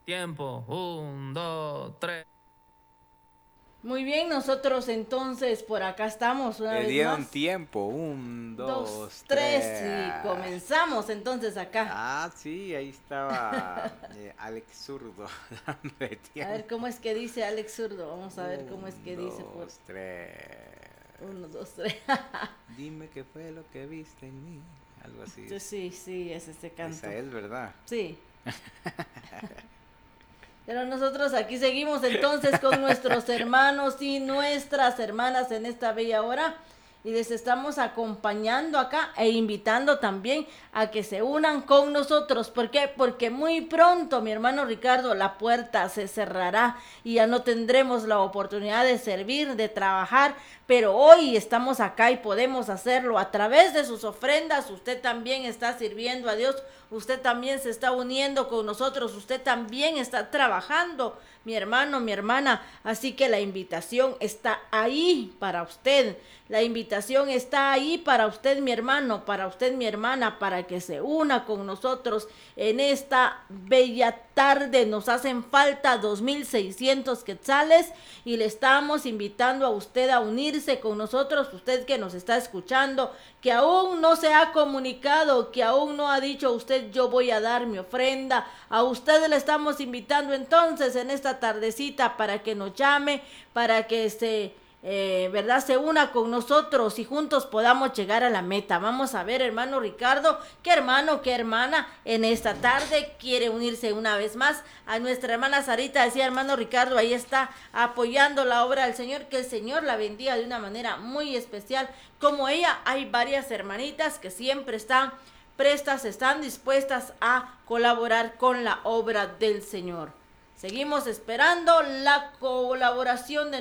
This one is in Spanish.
Tiempo, 1, 2, 3. Muy bien, nosotros entonces por acá estamos una Le vez dieron más. tiempo. 1, 2, 2, 3 3. y comenzamos entonces acá. Ah, sí, ahí estaba Alex Zurdo dándole A tiempo. ver cómo es que dice Alex Zurdo. Vamos a ver cómo es que 1, dice por 2, 3. 1, 2, 3. Dime qué fue lo que viste en mí. Algo así. Sí, sí, es este canto. Esa es, ¿verdad? Sí. Pero nosotros aquí seguimos entonces con nuestros hermanos y nuestras hermanas en esta bella hora y les estamos acompañando acá e invitando también a que se unan con nosotros. ¿Por qué? Porque muy pronto, mi hermano Ricardo, la puerta se cerrará y ya no tendremos la oportunidad de servir, de trabajar, pero hoy estamos acá y podemos hacerlo a través de sus ofrendas. Usted también está sirviendo a Dios, usted también se está uniendo con nosotros, usted también está trabajando, mi hermano, mi hermana, así que la invitación está ahí para usted, la invitación está ahí para usted, mi hermano, para usted, mi hermana, para que se una con nosotros en esta bella tarde. Nos hacen falta 2,600 quetzales y le estamos invitando a usted a unirse con nosotros, usted que nos está escuchando, que aún no se ha comunicado, que aún no ha dicho usted yo voy a dar mi ofrenda, a usted le estamos invitando entonces en esta tardecita para que nos llame, para que ¿verdad? Se una con nosotros y juntos podamos llegar a la meta. Vamos a ver, hermano Ricardo, qué hermano, qué hermana en esta tarde quiere unirse una vez más a nuestra hermana Sarita. Decía hermano Ricardo, ahí está apoyando la obra del Señor, que el Señor la bendiga de una manera muy especial. Como ella, hay varias hermanitas que siempre están prestas, están dispuestas a colaborar con la obra del Señor. Seguimos esperando la colaboración de